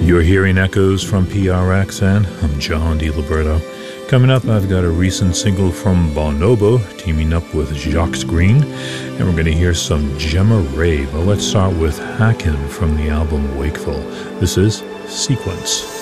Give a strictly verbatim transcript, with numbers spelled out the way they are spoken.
You're hearing echoes from P R X, and I'm John DiLiberto. Coming up, I've got a recent single from Bonobo teaming up with Jacques Green, and we're going to hear some Gemma Ray. But let's start with Hacken from the album Wakeful. This is Sequence.